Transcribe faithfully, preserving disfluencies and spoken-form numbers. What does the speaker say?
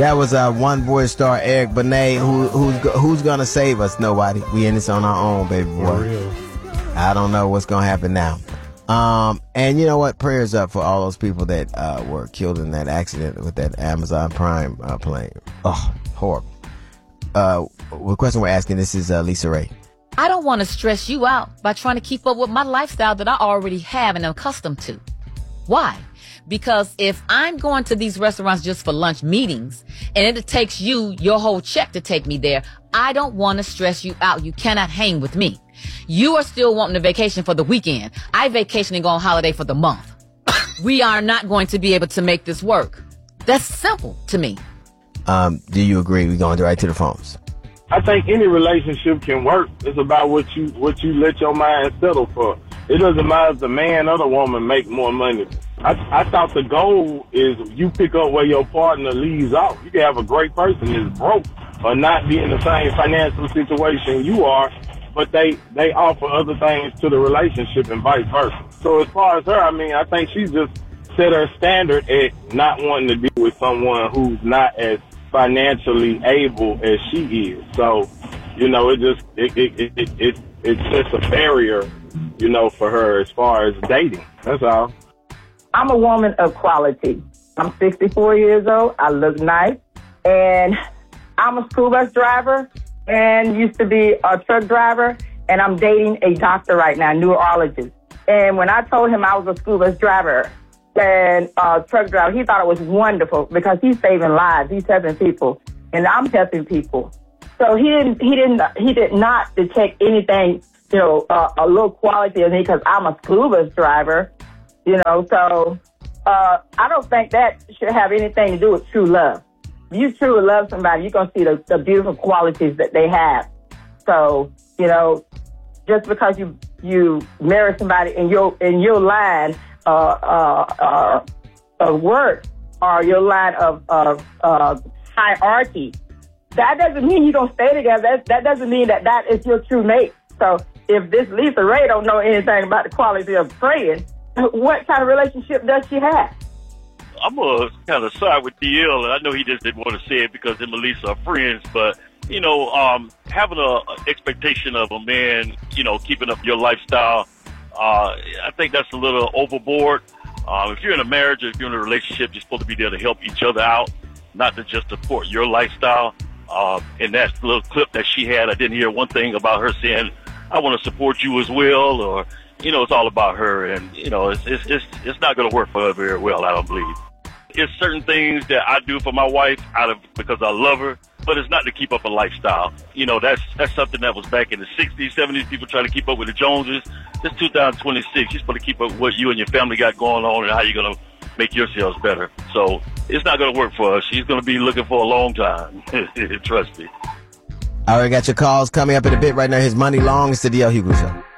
That was uh, One Voice star Eric Benet. Who, who's who's gonna save us? Nobody. We in this on our own, baby boy. For real. I don't know what's gonna happen now. Um, and you know what? Prayers up for all those people that uh, were killed in that accident with that Amazon Prime uh, plane. Oh, horrible. Uh, the question we're asking, this is uh, Lisa Ray. I don't want to stress you out by trying to keep up with my lifestyle that I already have and am accustomed to. Why? Because if I'm going to these restaurants just for lunch meetings and it takes you your whole check to take me there, I don't want to stress you out. You cannot hang with me. You are still wanting a vacation for the weekend. I vacation and go on holiday for the month. We are not going to be able to make this work. That's simple to me. Um, do you agree? We're going right to the phones. I think any relationship can work. It's about what you what you let your mind settle for. It doesn't matter if the man or the woman make more money. I, I thought the goal is you pick up where your partner leaves off. You can have a great person that's broke or not be in the same financial situation you are, but they, they offer other things to the relationship and vice versa. So as far as her, I mean, I think she just set her standard at not wanting to deal with someone who's not as financially able as she is. So, you know, it just, it, it, it, it, it, it sets a barrier, you know, for her as far as dating. That's all. I'm a woman of quality. I'm sixty-four years old. I look nice. And I'm a school bus driver and used to be a truck driver. And I'm dating a doctor right now, a neurologist. And when I told him I was a school bus driver and uh, truck driver, he thought it was wonderful because he's saving lives. He's helping people. And I'm helping people. So he didn't, he didn't, he did not detect anything, you know, uh, a low quality of me because I'm a school bus driver. You know, so uh, I don't think that should have anything to do with true love. If you truly love somebody, you're going to see the, the beautiful qualities that they have. So, you know, just because you you marry somebody in your in your line uh, uh, uh, of work or your line of, of uh, hierarchy, that doesn't mean you're going to stay together. That, that doesn't mean that that is your true mate. So if this Lisa Ray don't know anything about the quality of praying, what kind of relationship does she have? I'm going to kind of side with D L, and I know he just didn't want to say it because him and Lisa are friends, but, you know, um, having an expectation of a man, you know, keeping up your lifestyle, uh, I think that's a little overboard. Uh, if you're in a marriage or if you're in a relationship, you're supposed to be there to help each other out, not to just support your lifestyle. Uh, in that little clip that she had, I didn't hear one thing about her saying, I want to support you as well, or, you know, it's all about her, and, you know, it's it's it's, it's not going to work for her very well, I don't believe. It's certain things that I do for my wife out of because I love her, but it's not to keep up a lifestyle. You know, that's that's something that was back in the sixties, seventies, people trying to keep up with the Joneses. It's two thousand twenty-six. You're supposed to keep up with what you and your family got going on and how you're going to make yourselves better. So it's not going to work for her. She's going to be looking for a long time. Trust me. All right, got your calls coming up in a bit right now. His Money Long. It's the D L Hughley Show.